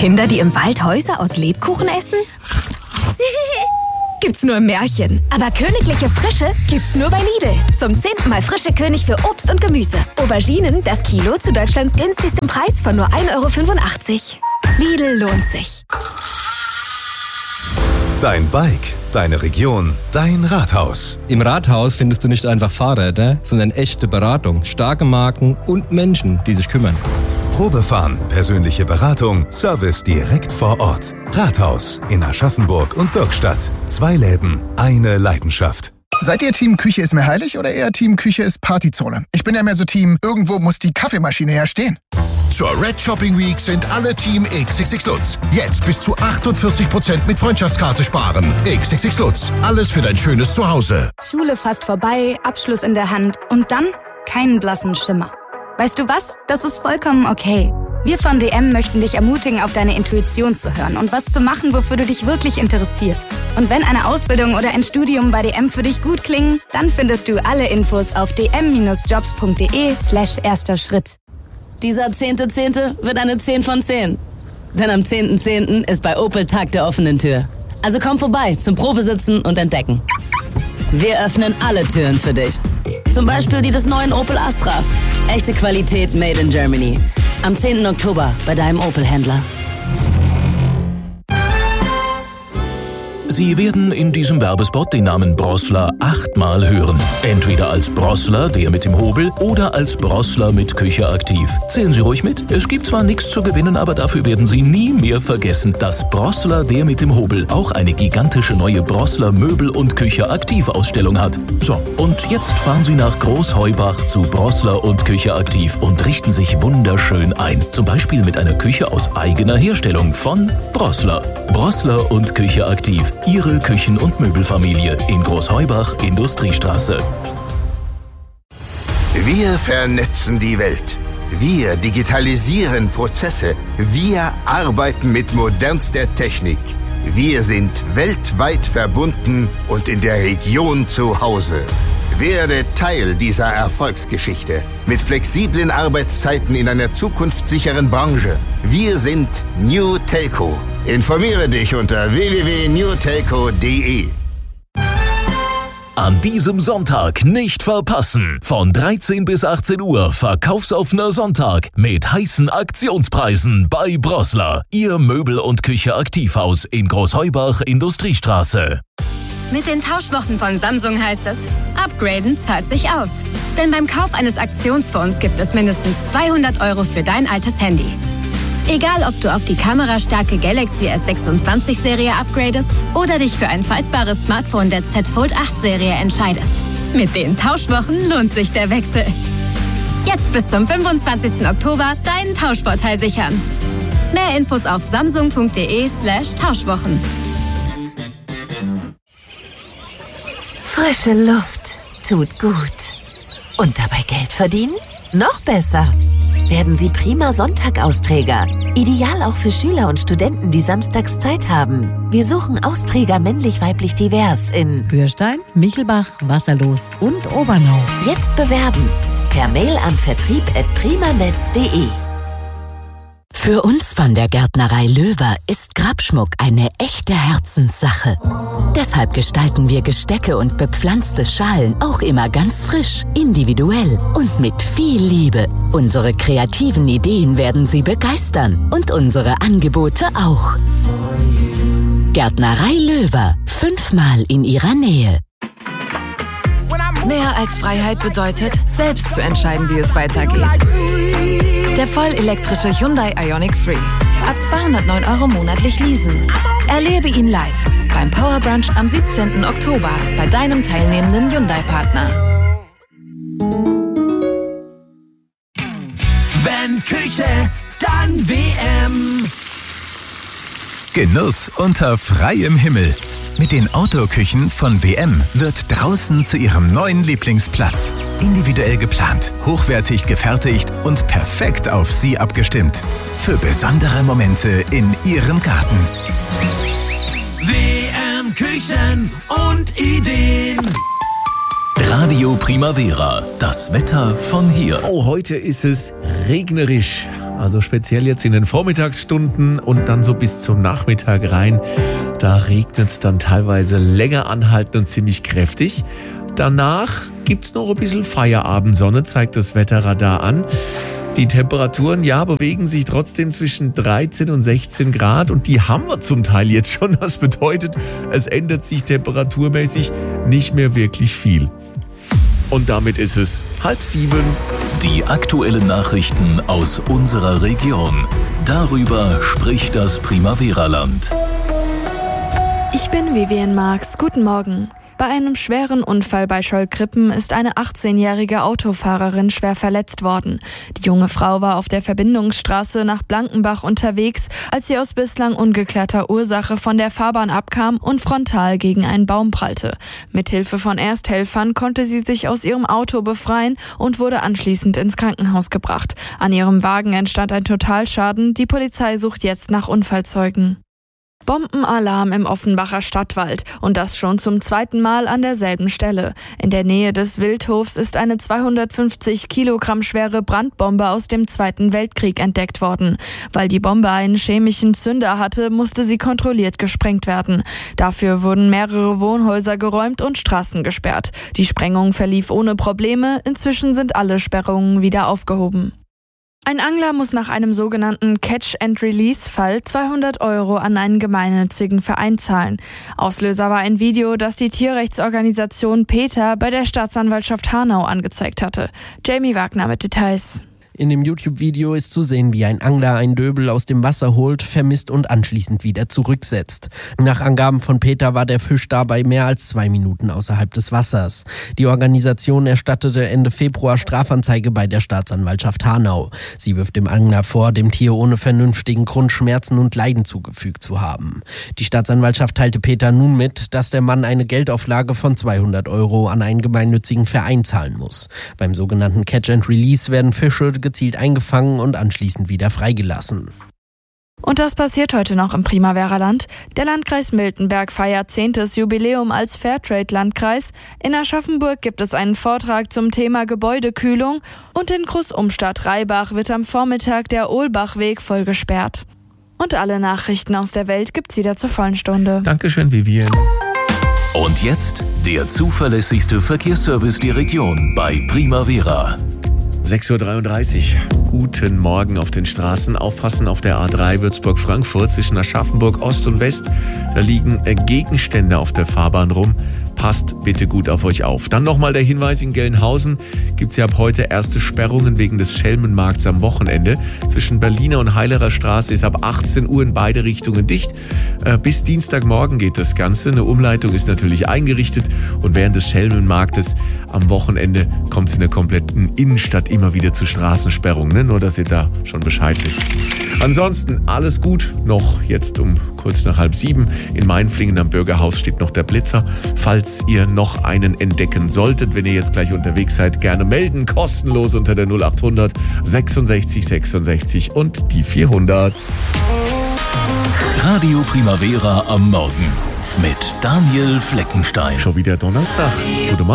Kinder, die im Wald Häuser aus Lebkuchen essen? Gibt's nur im Märchen. Aber königliche Frische gibt's nur bei Lidl. Zum 10. Mal frische König für Obst und Gemüse. Auberginen, das Kilo zu Deutschlands günstigstem Preis von nur 1,85 €. Lidl lohnt sich. Dein Bike, deine Region, dein Rathaus. Im Rathaus findest du nicht einfach Fahrräder, sondern echte Beratung, starke Marken und Menschen, die sich kümmern. Probefahren, persönliche Beratung, Service direkt vor Ort. Rathaus in Aschaffenburg und Birkstadt. 2 Läden, eine Leidenschaft. Seid ihr Team Küche ist mir heilig oder eher Team Küche ist Partyzone? Ich bin ja mehr so Team, irgendwo muss die Kaffeemaschine ja stehen. Zur Red Shopping Week sind alle Team XXX Lutz. Jetzt bis zu 48% mit Freundschaftskarte sparen. XXX Lutz. Alles für dein schönes Zuhause. Schule fast vorbei, Abschluss in der Hand und dann keinen blassen Schimmer. Weißt du was? Das ist vollkommen okay. Wir von DM möchten dich ermutigen, auf deine Intuition zu hören und was zu machen, wofür du dich wirklich interessierst. Und wenn eine Ausbildung oder ein Studium bei DM für dich gut klingen, dann findest du alle Infos auf dm-jobs.de/erster Schritt. Dieser 10.10. wird eine 10 von 10. Denn am 10.10. ist bei Opel Tag der offenen Tür. Also komm vorbei zum Probesitzen und Entdecken. Wir öffnen alle Türen für dich. Zum Beispiel die des neuen Opel Astra. Echte Qualität made in Germany. Am 10. Oktober bei deinem Opel-Händler. Sie werden in diesem Werbespot den Namen Brossler 8-mal hören. Entweder als Brossler, der mit dem Hobel, oder als Brossler mit Küche aktiv. Zählen Sie ruhig mit. Es gibt zwar nichts zu gewinnen, aber dafür werden Sie nie mehr vergessen, dass Brossler, der mit dem Hobel, auch eine gigantische neue Brossler Möbel- und Küche aktiv Ausstellung hat. So, und jetzt fahren Sie nach Großheubach zu Brossler und Küche aktiv und richten sich wunderschön ein. Zum Beispiel mit einer Küche aus eigener Herstellung von Brossler. Brossler und Küche aktiv. Ihre Küchen- und Möbelfamilie in Großheubach, Industriestraße. Wir vernetzen die Welt. Wir digitalisieren Prozesse. Wir arbeiten mit modernster Technik. Wir sind weltweit verbunden und in der Region zu Hause. Werde Teil dieser Erfolgsgeschichte mit flexiblen Arbeitszeiten in einer zukunftssicheren Branche. Wir sind New Telco. Informiere dich unter www.newtelco.de. An diesem Sonntag nicht verpassen. Von 13 bis 18 Uhr Verkaufsoffener Sonntag mit heißen Aktionspreisen bei Brossler. Ihr Möbel- und Küche-Aktivhaus in Großheubach, Industriestraße. Mit den Tauschwochen von Samsung heißt es, upgraden zahlt sich aus. Denn beim Kauf eines Aktionsfonds gibt es mindestens 200 € für dein altes Handy. Egal, ob du auf die kamerastarke Galaxy S26-Serie upgradest oder dich für ein faltbares Smartphone der Z Fold 8-Serie entscheidest. Mit den Tauschwochen lohnt sich der Wechsel. Jetzt bis zum 25. Oktober deinen Tauschvorteil sichern. Mehr Infos auf samsung.de/Tauschwochen. Frische Luft tut gut. Und dabei Geld verdienen? Noch besser. Werden Sie prima Sonntag-Austräger. Ideal auch für Schüler und Studenten, die samstags Zeit haben. Wir suchen Austräger männlich-weiblich divers in Bürstein, Michelbach, Wasserlos und Obernau. Jetzt bewerben. Per Mail an vertrieb@primanet.de. Für uns von der Gärtnerei Löwer ist Grabschmuck eine echte Herzenssache. Deshalb gestalten wir Gestecke und bepflanzte Schalen auch immer ganz frisch, individuell und mit viel Liebe. Unsere kreativen Ideen werden Sie begeistern und unsere Angebote auch. Gärtnerei Löwer, 5-mal in Ihrer Nähe. Mehr als Freiheit bedeutet, selbst zu entscheiden, wie es weitergeht. Der vollelektrische Hyundai Ioniq 3. Ab 209 € monatlich leasen. Erlebe ihn live beim Power Brunch am 17. Oktober bei deinem teilnehmenden Hyundai-Partner. Wenn Küche, dann WM. Genuss unter freiem Himmel. Mit den Outdoor-Küchen von WM wird draußen zu Ihrem neuen Lieblingsplatz. Individuell geplant, hochwertig gefertigt und perfekt auf Sie abgestimmt. Für besondere Momente in Ihrem Garten. WM Küchen und Ideen. Radio Primavera, das Wetter von hier. Oh, heute ist es regnerisch. Also speziell jetzt in den Vormittagsstunden und dann so bis zum Nachmittag rein. Da regnet es dann teilweise länger anhaltend und ziemlich kräftig. Danach gibt es noch ein bisschen Feierabendsonne, zeigt das Wetterradar an. Die Temperaturen, bewegen sich trotzdem zwischen 13 und 16 Grad und die haben wir zum Teil jetzt schon. Das bedeutet, es ändert sich temperaturmäßig nicht mehr wirklich viel. Und damit ist es 6:30. Die aktuellen Nachrichten aus unserer Region. Darüber spricht das Primavera-Land. Ich bin Vivian Marx. Guten Morgen. Bei einem schweren Unfall bei Schollkrippen ist eine 18-jährige Autofahrerin schwer verletzt worden. Die junge Frau war auf der Verbindungsstraße nach Blankenbach unterwegs, als sie aus bislang ungeklärter Ursache von der Fahrbahn abkam und frontal gegen einen Baum prallte. Mithilfe von Ersthelfern konnte sie sich aus ihrem Auto befreien und wurde anschließend ins Krankenhaus gebracht. An ihrem Wagen entstand ein Totalschaden. Die Polizei sucht jetzt nach Unfallzeugen. Bombenalarm im Offenbacher Stadtwald und das schon zum zweiten Mal an derselben Stelle. In der Nähe des Wildhofs ist eine 250 Kilogramm schwere Brandbombe aus dem Zweiten Weltkrieg entdeckt worden. Weil die Bombe einen chemischen Zünder hatte, musste sie kontrolliert gesprengt werden. Dafür wurden mehrere Wohnhäuser geräumt und Straßen gesperrt. Die Sprengung verlief ohne Probleme. Inzwischen sind alle Sperrungen wieder aufgehoben. Ein Angler muss nach einem sogenannten Catch-and-Release-Fall 200 € an einen gemeinnützigen Verein zahlen. Auslöser war ein Video, das die Tierrechtsorganisation PETA bei der Staatsanwaltschaft Hanau angezeigt hatte. Jamie Wagner mit Details. In dem YouTube-Video ist zu sehen, wie ein Angler einen Döbel aus dem Wasser holt, vermisst und anschließend wieder zurücksetzt. Nach Angaben von PETA war der Fisch dabei mehr als 2 Minuten außerhalb des Wassers. Die Organisation erstattete Ende Februar Strafanzeige bei der Staatsanwaltschaft Hanau. Sie wirft dem Angler vor, dem Tier ohne vernünftigen Grund Schmerzen und Leiden zugefügt zu haben. Die Staatsanwaltschaft teilte PETA nun mit, dass der Mann eine Geldauflage von 200 € an einen gemeinnützigen Verein zahlen muss. Beim sogenannten Catch-and-Release werden Fische gezielt eingefangen und anschließend wieder freigelassen. Und das passiert heute noch im Primavera-Land. Der Landkreis Miltenberg feiert 10. Jubiläum als Fairtrade-Landkreis. In Aschaffenburg gibt es einen Vortrag zum Thema Gebäudekühlung und in Groß-Umstadt-Reibach wird am Vormittag der Ohlbachweg voll gesperrt. Und alle Nachrichten aus der Welt gibt's wieder zur vollen Stunde. Dankeschön, Vivian. Und jetzt der zuverlässigste Verkehrsservice der Region bei Primavera. 6:33 Uhr. Guten Morgen auf den Straßen. Aufpassen auf der A3 Würzburg-Frankfurt zwischen Aschaffenburg Ost und West. Da liegen Gegenstände auf der Fahrbahn rum. Passt bitte gut auf euch auf. Dann nochmal der Hinweis, in Gelnhausen gibt es ja ab heute erste Sperrungen wegen des Schelmenmarkts am Wochenende. Zwischen Berliner und Heilerer Straße ist ab 18 Uhr in beide Richtungen dicht. Bis Dienstagmorgen geht das Ganze. Eine Umleitung ist natürlich eingerichtet und während des Schelmenmarktes am Wochenende kommt es in der kompletten Innenstadt immer wieder zu Straßensperrungen. Ne? Nur, dass ihr da schon Bescheid wisst. Ansonsten alles gut. Noch jetzt um kurz nach 6:30 in Mainflingen am Bürgerhaus steht noch der Blitzer. Falls ihr noch einen entdecken solltet, wenn ihr jetzt gleich unterwegs seid, gerne melden. Kostenlos unter der 0800 66 66 und die 400. Radio Primavera am Morgen mit Daniel Fleckenstein. Schon wieder Donnerstag. Gute Morgen.